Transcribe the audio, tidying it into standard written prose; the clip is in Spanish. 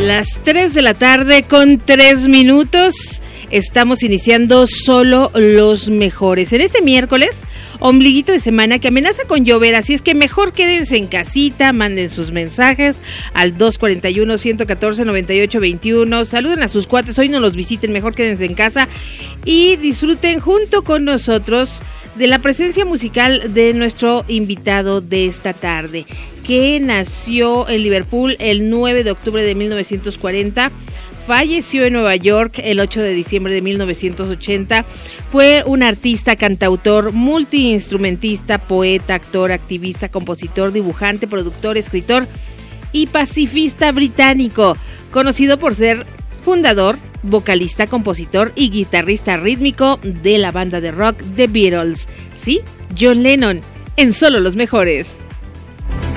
Las 3 de la tarde con 3 minutos. Estamos iniciando solo los mejores. En este miércoles, ombliguito de semana que amenaza con llover, así es que mejor quédense en casita, manden sus mensajes al 241-114-9821. Saluden a sus cuates, hoy no los visiten, mejor quédense en casa y disfruten junto con nosotros de la presencia musical de nuestro invitado de esta tarde, que nació en Liverpool el 9 de octubre de 1940. Falleció en Nueva York el 8 de diciembre de 1980. Fue un artista, cantautor, multiinstrumentista, poeta, actor, activista, compositor, dibujante, productor, escritor y pacifista británico, conocido por ser fundador, vocalista, compositor y guitarrista rítmico de la banda de rock The Beatles. Sí, John Lennon, en Solo los Mejores.